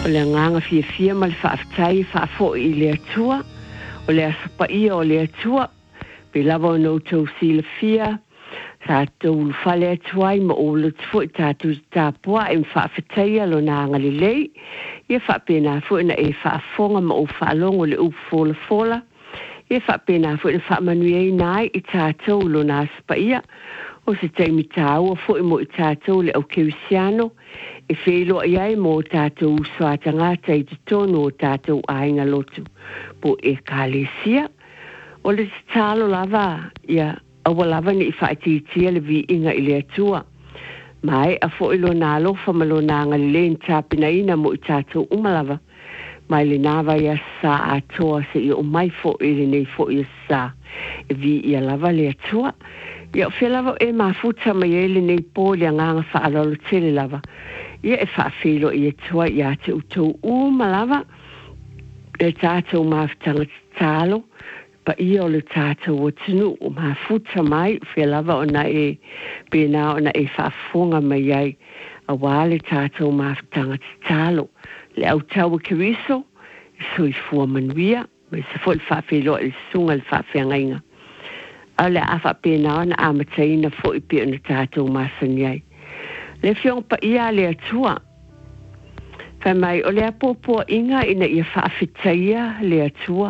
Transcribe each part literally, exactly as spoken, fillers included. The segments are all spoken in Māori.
o le nganga fia fia ma le whaaftai whaafo i le atua, o le asapa ia o le atua, pe lava o nou tau sila fia, tātou whale atuai ma o le tufu i tātou tāpua e mwhaafetai alo nā ngalilei, ia whaapena fuina e whaafonga ma o whaalongo le upu fola fola, ia whaapena fuina whaamanuiei nai i tātou lo nā asapa ia, o se taimi tāua fo i mo i tātou le au kewisiano, e whelo iai mo tātou uswata ngata i te tono o tātou ainga lotu. Po e kālesia, o le talo lava, ia awa lava ni i whaititia le vi inga i le atua. Mai a fo ilo nā lofa malo nā ngalilei tāpina ina mo i tātou umalava. Mai le nāwa ia sa atoa se i o mai fo i le nei fo i sa. E vi ia lava le atua. Ia o lava e mafuta mai e le nei pōli a nganga whaalolo tele lava. Ia e whaafelo i atua i ate utou umalava. E tātou mawhitanga tālo. Pa ia o le tātou o tinu o mafuta mai. Whia lava o na e pēnā o na e whaafonga mai ai. A wale tātou mawhitanga tālo. Le au tau kiriso. So i fua manuia. Mai se fo le whaafelo i sunga le whaafenga inga. A le afa pēnā o na amataina fo i pia na tātou masani ai. Le fiong pa ia le atua. Whai mai o le apopo inga ina ia whaafitaia le atua.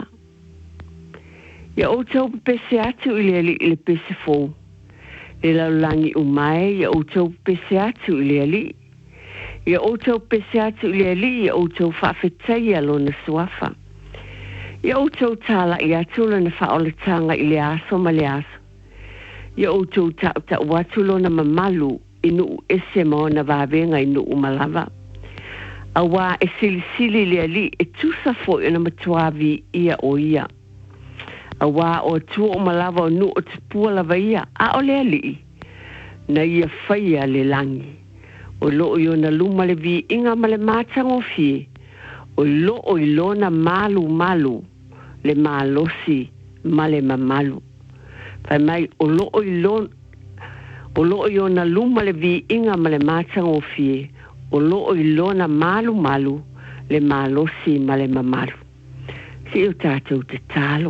Ia o tau pese atu i le ali i le pese fō. Le laulangi umai, ia o tau pese atu i le ali. Ia o tau pese atu i le ali, ia o tau whaafitaia lo na suafa. Ia o tau tala i atu lo na whaoletanga i le aso ma le aso. Ia o tau tau tau watu lo na mamalu inu ese mo na wawenga inu umalava. Awa e sili sili le ali e tusa fo i na matuavi ia o ia. Awa o tua umalava o nu o tipua lava ia a o le ali. Na ia whaia le langi. O lo o na luma le vi inga ma le mātango fie. O lo o ilo na malu malu le malosi ma le mamalu. Pai mai o lo o ilo o lo o na luma le vi inga ma le mātango fie. O lo o ilo na malu malu le malosi ma le mamalu. Si o tātou te talo.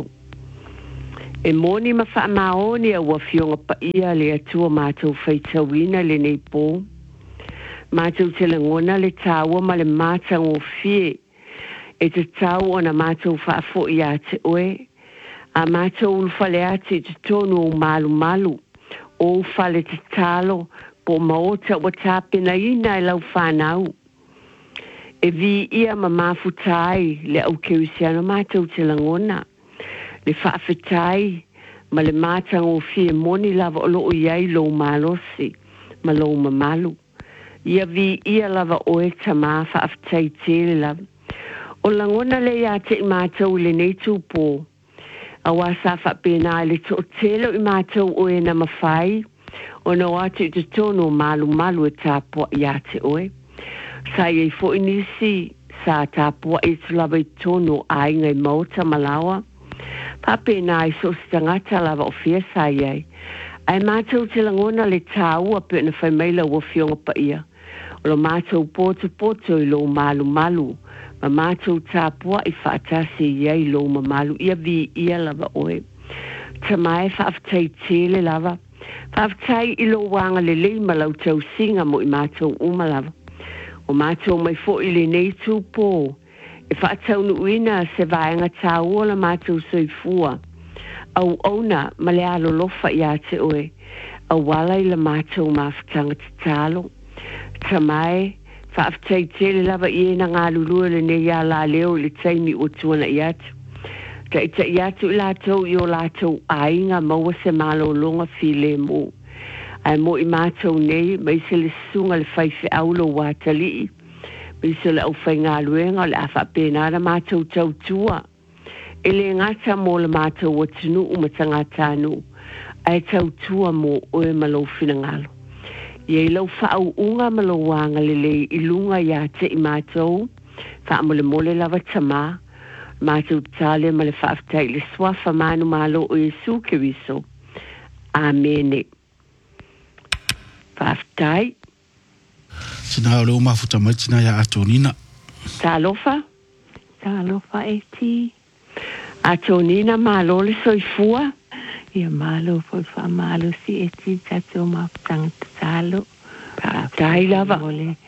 E moni ma wha maoni a wafionga pa ia le atua mātou whaitawina le nei pō. Mātou te langona le tāua ma le mātango fie. E te tau o na mātou whaafo i a te oe. A mātou ulwhale ati te tonu o malu malu. O whale te talo po maota wa tāpena ina e lau whanau. E vi ia ma mafutai le au kewisiano mātou te langona. Le whaafetai ma le mātango fie moni lava o loo iai lo malosi ma lo mamalu. Ia vi ia lava oe tamā whaafetai tele lava. O langona le ia te i mātou le nei tūpō. A wasa whapena le to telo i mātou oe na mawhai. O na watu i te tono malu malu e tāpua i a te oe. Sa i fo inisi sa tāpua i tulawa i tono a ingai mauta malawa. Papena i so stangata lava o fia sa iai. Ai mātou te langona le tāua pe na whai meila ua fionga pa ia. O lo mātou poto poto i lo malu malu. Ma mātou tāpua i whaatasi iai lo mamalu. Ia vi ia lava oe. Tamae whaaftai tele lava. Whaaftai i lo wanga le lei malau tau singa mo i mātou umalava. O mātou mai fo i le nei tūpō. E whaatau nuina se vaenga tāua la mātou soifua. Au auna ma le alo lofa i a te oe. Au wala i la mātou mawhitanga te tālo. Tamae whaaftai tele lava i ena ngā lulua le nei a la leo le taimi o tuana i atu. Ka ita i atu i lātou i o lātou ainga maua se malo longa fi le mo. Ai mo i mātou nei, mai se le sunga le whaife aulo wātalii. Mai se le au whai ngā luenga le awha pēnara mātou tau tua. E le ngata mo le mātou o tinu umatanga tānu. Ai tau tua mo oe malo whina ngalo. Iei lau whaau unga malo wanga le le ilunga i ate i mātou. Wha mo le mole lava tamā. Mātou tāle ma le whaaftai le swafa manu malo o Jesu Kiriso. Amene. Whaaftai. Sina o leo mafuta mai tina ya atonina. Talofa? Talofa e ti. A tonina malo le soifua? Ia malo foi fa malo si e ti tato mafutanga talo. Tai lava.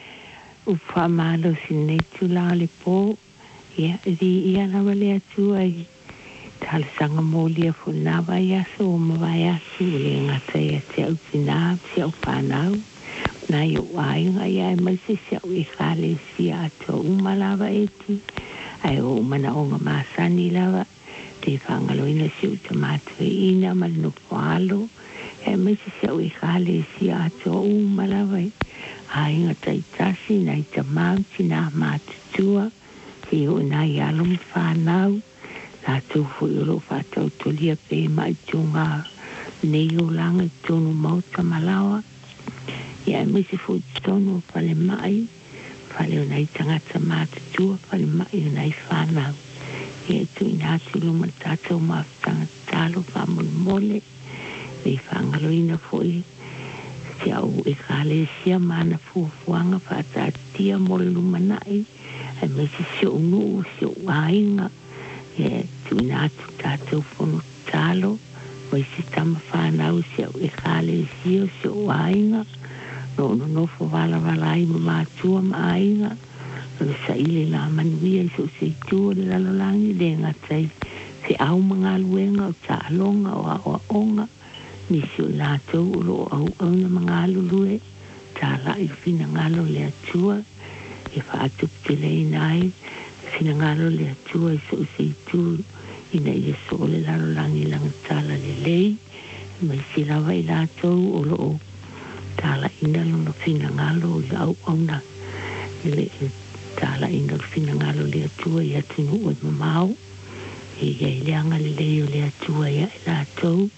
U fa malo si netu la le po. Ia ri ia lava le atu ai. Tala sanga moli a funawa ia so mawai asu le ngata ia te au tina si au whanau. Na i o ainga ia e maise si au i khale si ato umalawa e ti. Ai o mana o ngā masani lava. Te whangaloina si o tamatu e ina malino whalo. E maise si au i khale si ato umalawa e. Ainga tai tasi na i tamau tina matutua. Te o na i alum whanau. Nā tau fui o lo whātau tolia pe mai tunga nei o langa i tonu mauta malawa. Ia e misi fui tonu whale mai, whale o nei tangata mātutua, whale mai o nei whanau. Ia e tui nātu luma tātou mawhitanga tālo whamul mole, nei whangaloina fui, si au e kāle sia mana fuafuanga whātātia mole luma nai, e misi si o nuu, si o ainga, e tui nātu tātou whono tālo, mai si tama whanau si au e kāle sio si o ainga, no no no fo wala wala i ma mātua ma ainga, no sa ile la manuia i so se tua le lalolangi le ngatai, se au mga luenga o ta alonga o a o onga, ni si o lātou o lo au au na mga alulue, ta la i fina ngalo le atua, e whaatup te lei nai, fina ngalo le atua i so se tu ina i so le lalo langi langa tala le lei mai si lawa i lātou o lo tala ina lona fina ngalo i au au na le tala ina fina ngalo le atua i atinu o mamau i i leanga le lei o le atua i lātou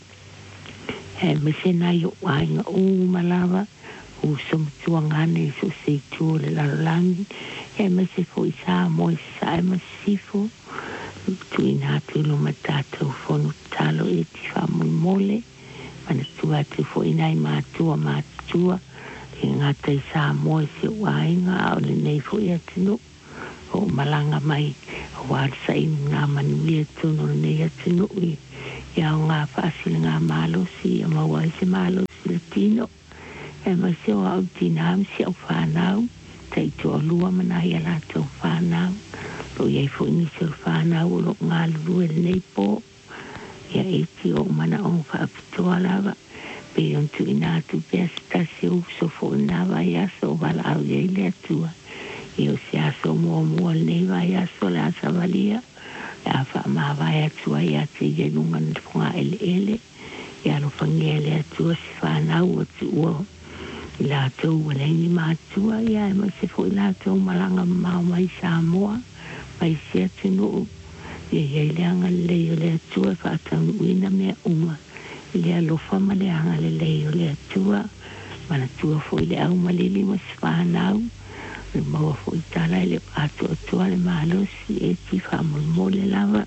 e mese nai o ainga o malawa o somtua ngane i so se tu le lalo langi e mese fo i sa mo i sa e masifo tui nātu luma tātou whono talo e ti whamui mole mana tua te fo inai mātua mātua e ngata i sā moe se wainga o le nei fo i atino o malanga mai o warsa i ngā manuia tono nei atino i ia o ngā whaasili ngā malosi a maua i se malosi latino e ma se o au tinam si au whanau te i toa lua mana i ala tau whanau lo iei fo ini se o whanau o lo ngā lulu e nei po ia e ti o mana o whaapitoa lava pe on tu inatu pia stasi u so fo nava i aso wala au iei le atua i o se aso mua mua nei vai aso le asa valia e a wha maa vai atua i ate i e lunga na whunga ele ele i alo whangia le atua si whanau o tu ua i la tau wale ni mātua i a e ma se fo i la tau malanga mau mai Samoa mai se atinu i e leanga le o le atua whaatanu uina mea uma i le alofa ma le anga le le o le atua mana tua fo i le au malili ma se whanau le maua fo i tala i le atu atua le mahalosi e ti whamulmo le lava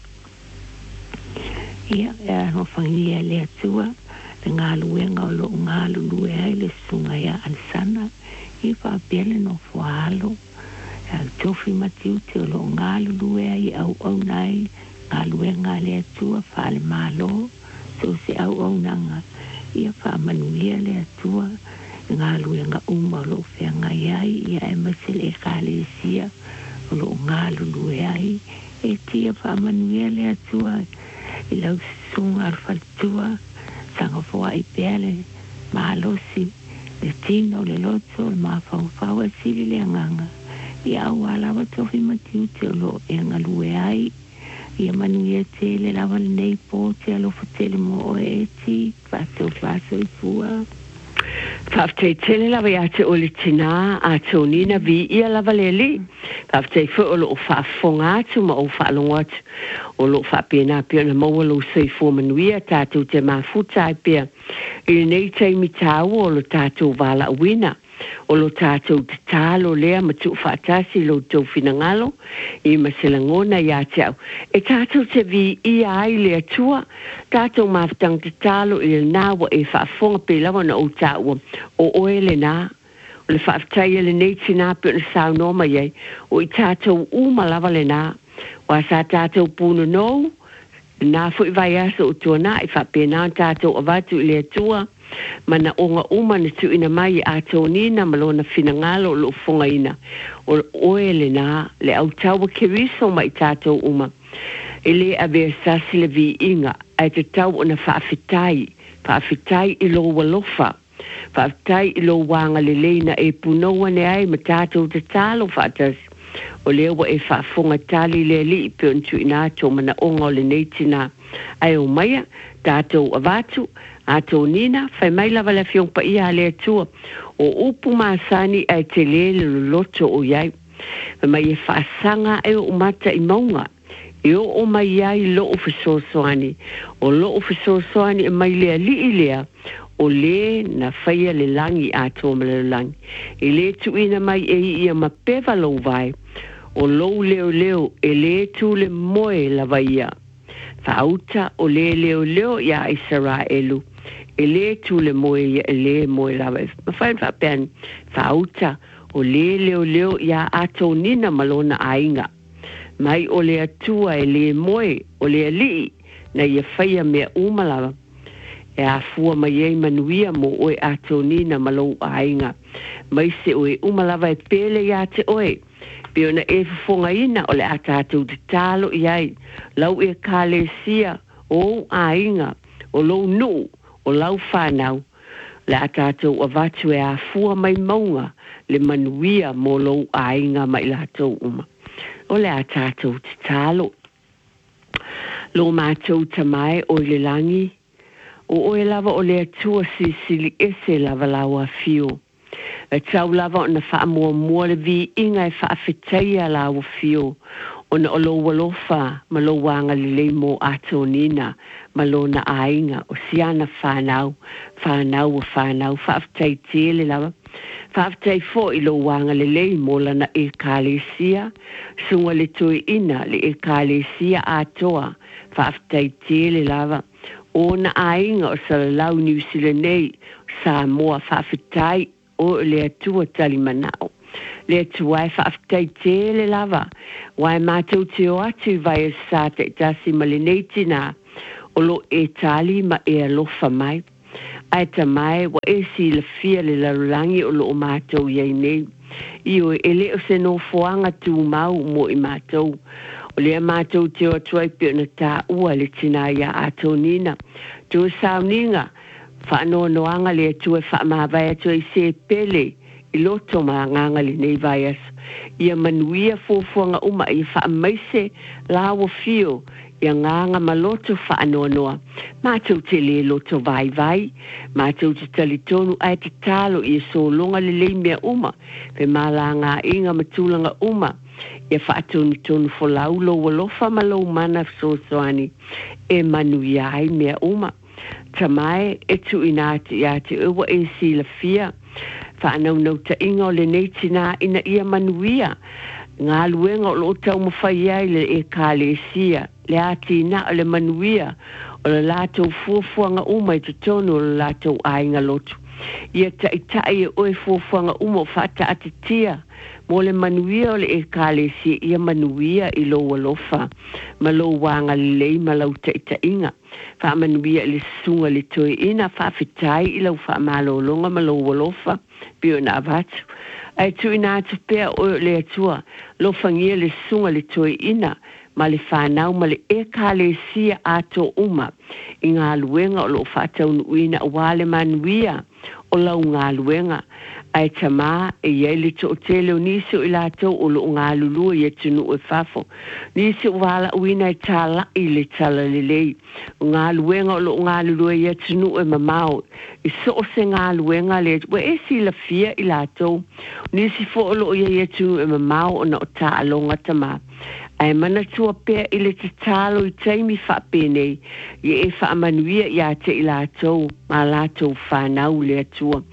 ia e ano whangia le atua le ngā luenga o lo ngā lulue ai le sunga ia alisana i whaapele no whaalo e tofi matiu te o lo ngā lulue ai au au nai ngā luenga le atua whaale malo so se au au nanga ia whaamanuia le atua ngā luenga uma o lo whenga iai ia e masele e kāle sia o lo ngā lulue ai e tia whaamanuia le atua i lau sunga ar whaltua sanga fua i pele mahalosi le tino le loto le mawhawhau e sili le anganga i au alawa tofi matiu te lo e ngalue ai i manuia te le lawa le nei po te alofa tele mo o e ti fato faso i fua Whaaftei tele lawa ia te ole tina a tonina vi ia lava leli. Whaaftei fo o lo o whaafonga atu ma o whaalonga atu. O lo whaapena pia na maua lo sei fo manuia tātou te mafuta ai pia. I nei teimi tāu o lo tātou wala uina. O lo tātou te tālo lea ma tu whaatasi lo tau whinangalo i maselangona i a te au. E tātou te vi i ai lea tua, tātou mawhtang te tālo i le nāwa e whaafonga pe lawa na o tāua o oe le nā. o le whaaftai le nei tina pe na sao no mai ai, o i tātou uma lava le nā, wa sa tātou pūno nou, nā fui vai aso o tua nā, i whapena tātou avatu i le atua, mana onga uma na tu ina mai a tō nina malona fina ngalo o lo fonga ina o oe le nā le au taua ke riso mai tātou uma e le a vea sasi le vi inga ai te tau o na whaafitai whaafitai i lo walofa whaafitai i lo wanga le leina e punoa ne ai ma tātou te talo whaatas o lewa e whaafonga tali le li i peon tu ina tō mana onga o le neitina ai o maia tātou avatu a tō nina, whai mai lava le fiong pa ia le atua, o upu maasani ai te lele loto o iai. Whai mai e whaasanga e o mata i maunga, e o o mai iai lo o fisosoani, o lo o fisosoani e mai lea li i lea, o le na whaia le langi a tō mele langi. E le tu ina mai e ia ma pewa lo vai, o lo leo leo e le tu le moe lava ia. Whauta o le leo leo ia Israelu. E le tu le moe ia e le moe lawa. Ma whain whapen, whauta o le leo leo ia ato nina malona ainga. Mai o le atua e le moe o le alii na ia whaia mea umalawa. E a fua mai ei manuia mo oe ato nina malo ainga. Mai se oe umalawa e pele ia te oe. Pio na e fonga ina o le atatu te talo iai. Lau e kale sia o ainga o lo nu. O lau whanau, le atatou a watu e a fua mai maunga, le manuia mo lau ainga mai latou uma. O le atatou te talo. Lo mātou tamai o le langi, o oe lava o le atua sisili ese lava lawa fio. E tau lava o na wha mua mua le vi inga e wha awhitaia lawa fio. O na olo walofa, ma lo wanga li le mo ato nina, ma lo na ainga, o siana whanau, whanau o whanau, whaaftai tele lawa. Whaaftai fo i lo wanga le le mo lana e kālesia, sunga le toi ina le e kālesia atoa, whaaftai tele lava. O na ainga o salalau New Zealand nei, sa moa whaaftai o le atua tali manao. Le tuai whaaftai tele lava. Wai mātou te o atu vai e sa te tasi malineti nā. O lo e tali ma e alofa mai. Ai ta mai wa e si la fia le larulangi o lo o mātou iei nei. Io e le o se no foanga tu mau mo i mātou. O le mātou te o tuai pio na tā ua le tina ia ato nina. Tu sauninga. Whaano noanga le tue whaamawai atu i se pele. I loto ma nganga li nei vai aso. Ia manuia fofuanga uma i wha maise lawa fio. Ia nganga ma loto wha anoa noa. Mātou te le loto vai vai. Mātou te talitonu ai te talo i so longa le lei mea uma. Pe mala ngā inga matulanga uma. Ia wha atonu tonu fo laulo walofa ma lau mana so soani. E manuia ai mea uma. Tamai e tu inati ia te uwa e si la fia. Whanau nau ta inga o le neitina ina ia manuia. Ngā luenga o lo tau mawhai ai le e kālesia. Le ati ina o le manuia. O le lātou fuafuanga uma i te tonu o le lātou ainga lotu. Ia ta itai e oe fuafuanga uma o whata atitia. Mo le manuia o le e kālesia ia manuia i lo walofa. Ma lo wanga lei ma lau ta ita inga. Wha manuia le sunga le toi ina whawhitai i lau wha malolonga ma lo walofa. Pio na avatu. Ai tu ina atu pea o le atua. Lo whangia le sunga le toi ina. Ma le whanau ma le e kālesia ato uma. I ngā luenga o lo whatau nuina o wale manuia. O lau ngā luenga. Ai tama e iei le to o tele o nisi o ilatou o lo ngā lulua i atunu o fafo. Nisi o wala uina i tala i le tala le lei. O ngā luenga o lo ngā lulua i atunu o mamao. I so o se ngā luenga le wa e si la fia i latou. Nisi fo o lo i atunu o mamao o na o ta alonga tama. Ai mana tua pea i le te talo i taimi whapene i e whaamanuia i a te i lātou, ma lātou whanau le atua.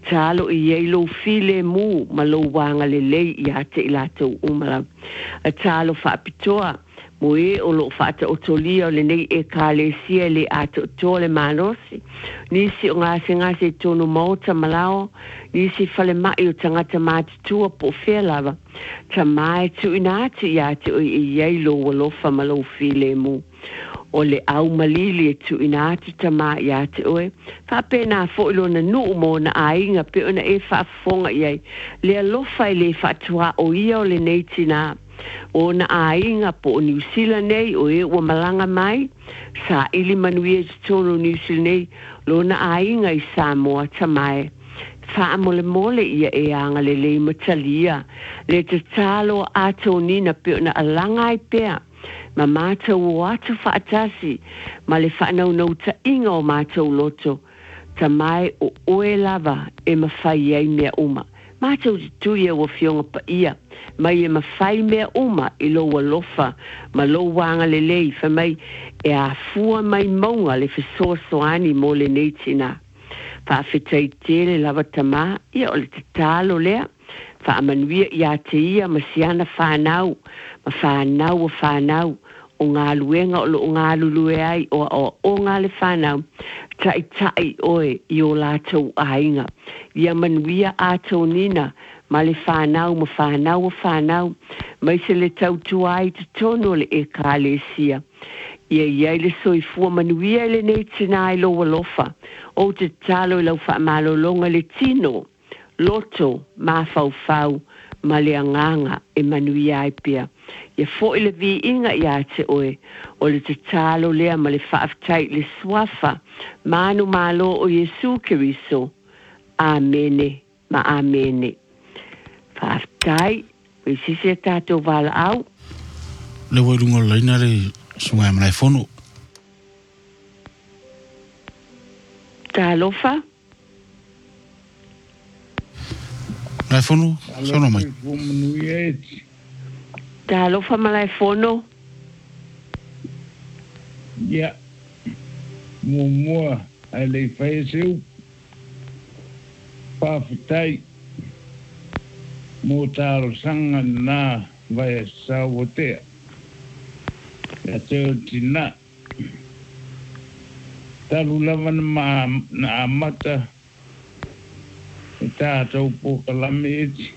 talo i ei lo file mu ma lo wanga le lei i ate i lato umala. A talo whaapitoa mo e o lo whaata o tolia o le nei e ka le sia le ato o le manosi. Nisi o ngase ngase tono mauta malao, nisi fale mai o tangata mati tua po fea lava. Ta mai tu inati i ate o i ei lo walofa ma lo file mu. O le au malili e tu inati ta mai i ate oe. Whapena fo ilo na nuu mo na ainga pe ona e whaafonga iei. Le alofa i le whaatua o ia o le neiti na. O na ainga po o New Zealand nei o e ua malanga mai. Sa ili manuia te tono New Zealand nei. Lo na ainga i Samoa ta mai. Wha mole mole ia e anga le le matalia. Le te talo ato nina pe ona alanga i pea. Ma mātou o atu whaatasi, ma le whanau nau ta inga o mātou loto, ta mai o oe lava e mawhai ei mea uma. Mātou te tuia o fionga pa ia, mai e mawhai mea uma i lo walofa, ma lo wanga le lei, wha mai e a fua mai maunga le whesoa soani mo le neitina. Wha whetei tele lava tama, ia o le te talo lea, wha amanuia i a te ia ma siana whanau, ma whanau o whanau, o ngā luenga o lo ngā lulue ai o, o, o ngā le whanau tai tai oe i o lātou ainga. Ia manuia ātou nina ma le whanau ma whanau o whanau mai se le tau tuai te tono le e kā le sia. Ia iai le soifua manuia le nei tina i lo walofa o te talo i lau whaamalolonga le tino, loto, mawhau ma le anganga e manuia ai pia. Ia fo i le vi inga i ate oe, o le te talo lea ma le whaaftai le swafa, manu malo o Jesu Keriso. Amene, ma amene. Whaaftai, we sisi e tātou wala au. Le wairunga leina le sungai manai fono. Tā lofa? Manai fono, sono mai. Tā lofa malai fono? Ia, mua mua, ai lei whae seu, pāwhitai, mō tāro sanga nā vai sao o tea. Ia teo tina, taru lava na, na amata, e tātou pōkalame eti.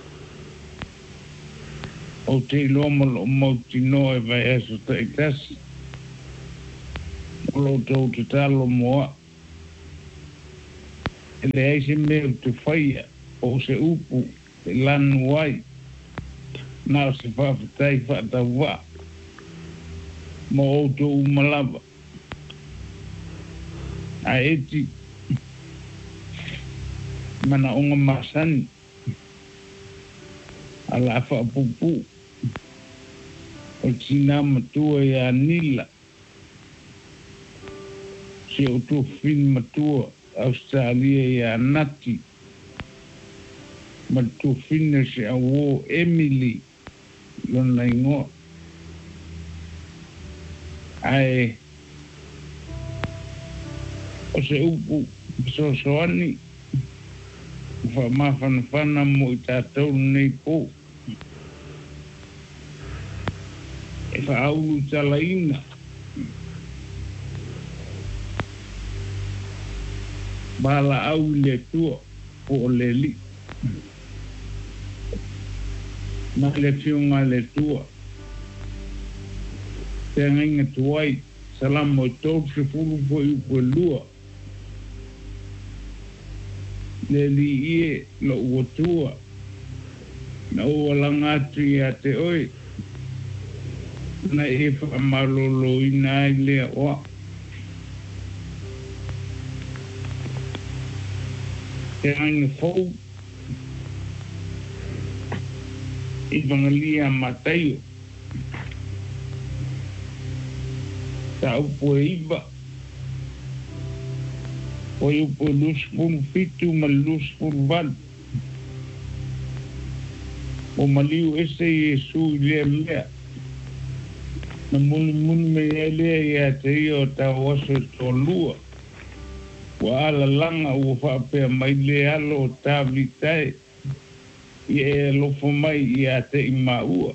O te loma lo mauti no e vai aso ta i tasi. O lo tau te talo moa. E le aise meo te whaia o se upu e lanu wai. Nā se whawhatai whata wā. Mo o to umalava. A eti. Mana onga masani. Ala whaapupu. O tina matua i a nila. Se o tō fin matua Australia i a nati. Ma tō fina se a wō Emily lona ingoa. Ai o se upu so soani wha mawhanawhana mo i tātou nei pō. E wha aulu talaina. Bala au le tua po le li. Ma le fiunga le tua. Te ngainga tuai, salamo i tō se furu po i upo lua. Le li ie lo ua tua. Na ua langatu i a te oi. Na e wha malolo i nā i lea oa. Te ngainga fau. I vangalia mataio. Ta upo e iba. O upo luspun fitu ma luspun van. O maliu ese Yesu i lea mea. Na muni muni me e lea i a te ia o ta waso tō lua. Wa ala langa ua whapea mai le alo tāwi tai. I e lofo mai i a te i maua.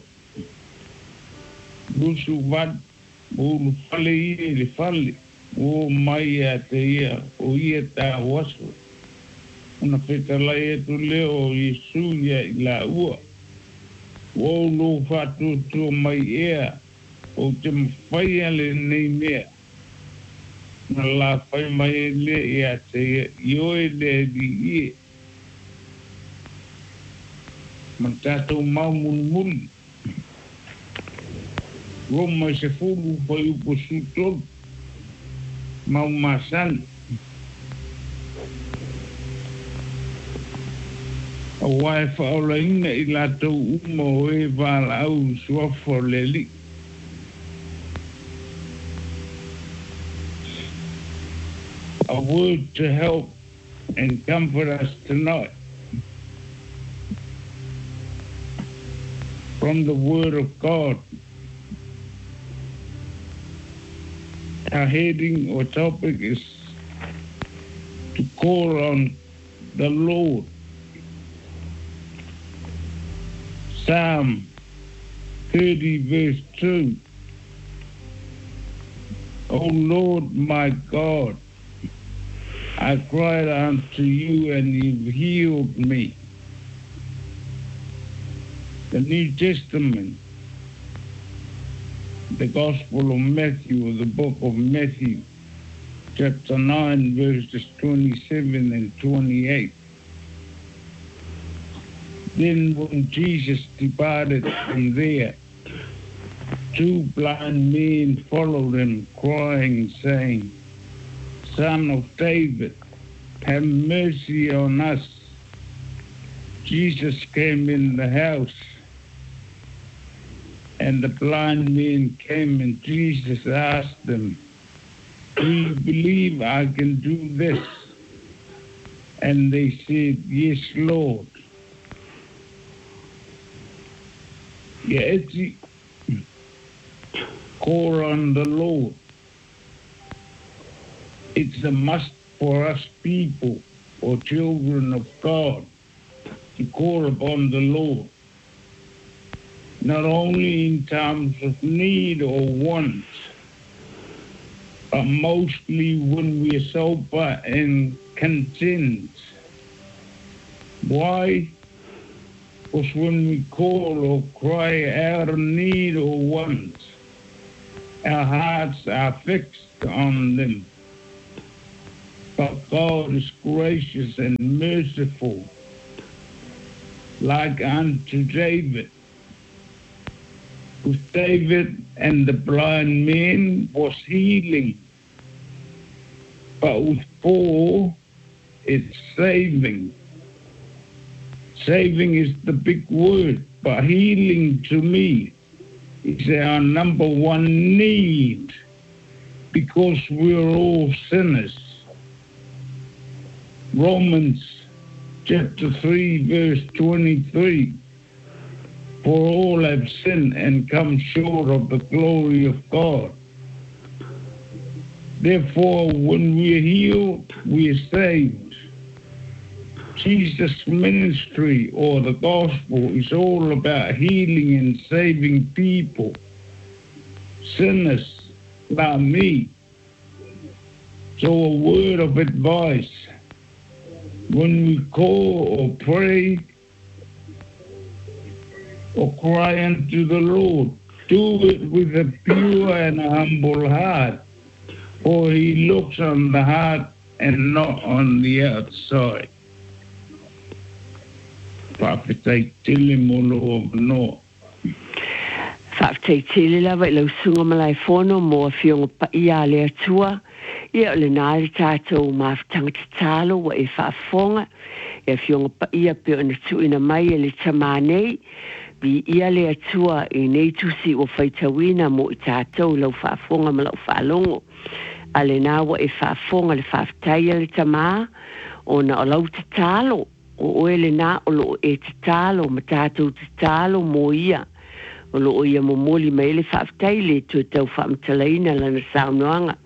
Rusu wad, o lu fale i e le fale. O mai a te ia, o ia tā waso. Una whetalai e tu leo i suia i la ua. O lo whatu tu mai ea, o te mwhaia le nei mea. Na la whai mai le i a te ia, i oe le di ie. Man tātou mau mun mun. Roma se fulu whai upo sutol. Mau masan. A wai whaola inga i lātou uma o e wāla au suafo le li. A word to help and comfort us tonight. From the Word of God. Our heading or topic is to call on the Lord. Psalm thirty verse two. O Lord my God, I cried unto you and you've healed me. The New Testament, the Gospel of Matthew, or the book of Matthew, chapter nine, verses twenty-seven and twenty-eight. Then when Jesus departed from there, two blind men followed him, crying, saying, Son of David, have mercy on us. Jesus came in the house, and the blind men came, and Jesus asked them, Do you believe I can do this? And they said, Yes, Lord. Yes, call on the Lord. It's a must for us people or children of God to call upon the Lord. Not only in times of need or want, but mostly when we are sober and content. Why? Because when we call or cry our need or want, our hearts are fixed on them. But God is gracious and merciful, like unto David. With David and the blind man was healing, but with Paul, it's saving. Saving is the big word, but healing to me is our number one need, because we're all sinners. Romans chapter three, verse twenty-three. For all have sinned and come short of the glory of God. Therefore, when we are healed, we are saved. Jesus' ministry or the gospel is all about healing and saving people, sinners like me. So a word of advice, when we call or pray or cry unto the Lord, do it with a pure and humble heart, for he looks on the heart and not on the outside. Whapetei tele molo of no. Whapetei tele lawa i lau sunga malai whono mo a whionga pa ia lea tua. Ia o le nāri tātou mawhitanga te tālo wa e whaafonga. Ia whionga pa ia pe o na tuina mai e le tamanei. Bi ia le atua i nei tusi o whaitawina mo i tātou lau whaafonga ma lau whaalongo. A le nāwa e whaafonga le whaaftaia le tamā o na o lau te tālo. O oe le nā o lo e te tālo ma tātou te tālo mo ia. O lo o ia mo moli mai le whaaftai le tu tau whaamtalaina lana saunoanga.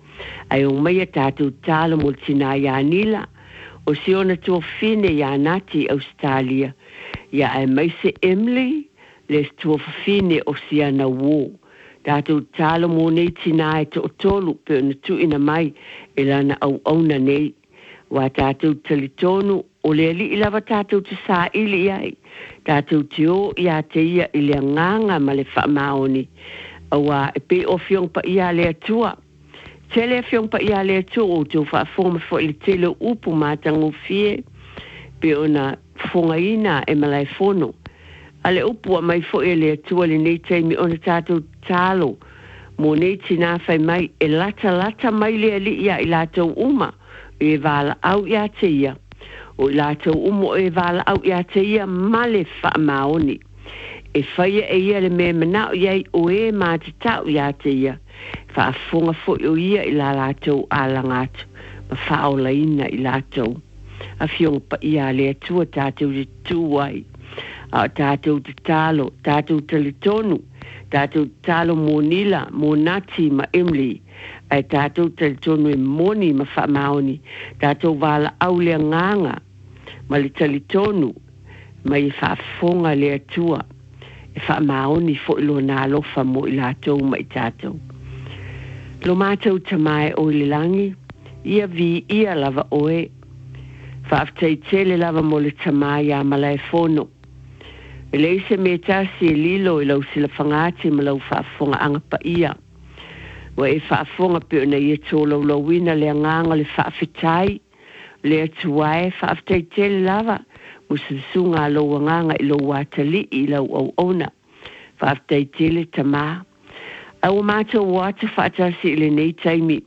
Ai o mai tātou tālo mo tina ia nila. O si ona tua fine ia nati Australia. Ia ai mai se Emily, le tua fine o si ana wo. Tātou tālo mo nei tina e to tolu pe ona tu ina mai e lana au auna nei. Wa tātou talitonu o le li ilava tātou te sā ili ai. Tātou te o ia te ia ili nganga ma le whamaoni. Awa e pe o fiong pa ia le atua. Tele fiong pa ia le atua o tau whaafoma fo ili tele upu mātango fie. Pe ona fonga ina e malai fono. Ale upu a mai fo ili atua le nei teimi ona tātou tālo. Mo nei tina whai mai e lata lata mai le ali ia i lātou uma. E vala au ia te ia. O lātou umo e vala au ia te ia male whaamaoni. E whaia e ia le me manao iai o e māti tau ia te ia. Whaafonga fo o ia i la lātou alangatu. Ma whaola ina i lātou. A fiong pa ia le atua tātou te tuai. A tātou te talo, tātou te tonu. Tātou talo monila, monati ma Emily. Ai tātou te tonu e moni ma whaamaoni. Tātou vala au le nganga. Ma le talitonu. Ma i whaafonga le atua. E whaamaoni fo ilo nā lofa mo i lātou ma i tātou. Lo mātou tamae o le langi. Ia vi ia lava oe. Whaaftei tele lava mo le tamae a malai fono. E leise me tasi e lilo i lau sila whangati ma lau whaafonga anga pa ia. Wa e whaafonga pe ona ia tōlau lauina le nganga le whaafetai, le atuae whaaftei tele lava, mususunga lau nganga i lau watali i lau au ona, whaaftei tele tamā. Au mātou wata whaatasi i le nei taimi,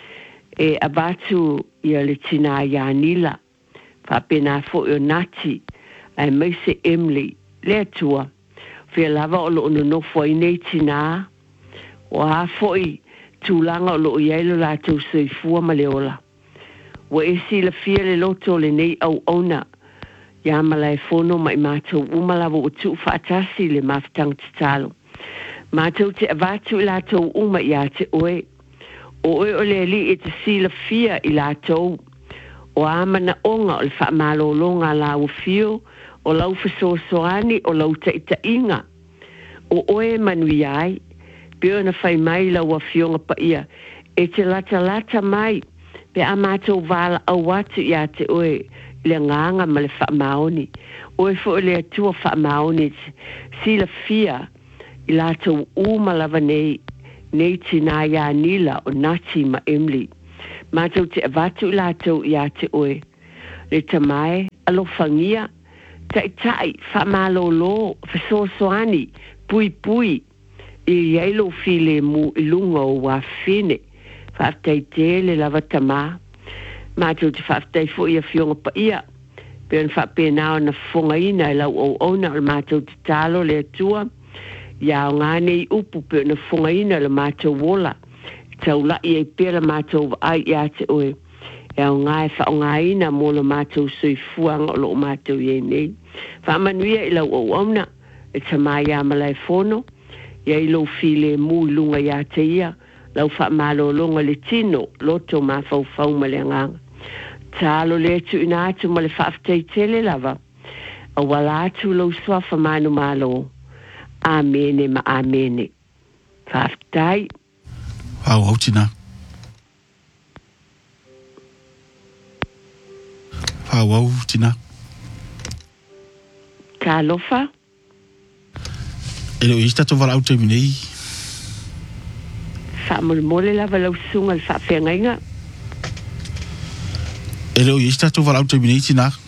e abatu ia le tina ia nila, whaapena fo i o nati, ai meise Emily, le atua, whia lava o lo ono nofo i nei tina, o ha fo i, tūlanga o loo iailu lātou soifua ma le ola. Wa e si la fia le loto le nei au ona. Ia malai fono mai mātou umalawa o tu whaatasi le mawhtang te talo. Mātou te avatu i lātou uma i a te oe. O oe o le li e te si la fia i lātou. O amana onga o le whaamalo longa la u fio, o lau whasosoani o lau ta ita inga. O oe manui ai. Peo na whai mai la ua fionga pa ia. E te lata lata mai. Pe a mātou vala au watu i a te oe. Le nganga ma le whaamaoni. Oe fo le atua whaamaoni. Si la fia. I lātou uma lava nei. Nei tina ia nila o nati ma Emily. Mātou te avatu i lātou i a te oe. Le tamae. Alo whangia. Tai tai. Whaamalo lo. Whasosoani. Pui pui. I yailo file mu ilunga o wa fine. Whaaftei tele lava tamā. Mātou te whaaftei fo ia fionga pa ia. Peon whaapenao na fonga ina i lau o ona o mātou te talo le atua. Ia o ngāne i upu peon na fonga ina le mātou wola. Tau lai e pera mātou ai i ate oe. Ia o ngāe wha o ngā ina mo le mātou sui fuanga o lo mātou i nei. Whaamanuia i lau o ona. E tamā ia malai fono. Ia i lo file mu lunga ia te ia, lau wha malo longa le tino, loto ma fau fau ma le nganga. Tālo le atu ina atu ma le whaaftei tele lava, a wala atu lau swafa manu malo. Amene ma amene. Whaaftai. Au, au tina. Au, au tina. Ka lofa. E leo ista to wala au te minei. Wha mole mole lava lau sunga le wha whengainga. E leo ista to wala au te minei tina.